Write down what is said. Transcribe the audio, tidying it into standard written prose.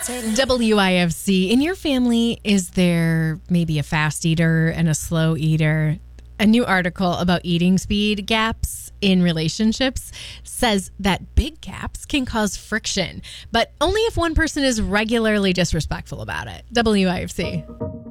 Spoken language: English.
WIFC. In your family, is there maybe a fast eater and a slow eater? A new article about eating speed gaps in relationships says that big gaps can cause friction, but only if one person is regularly disrespectful about it. WIFC.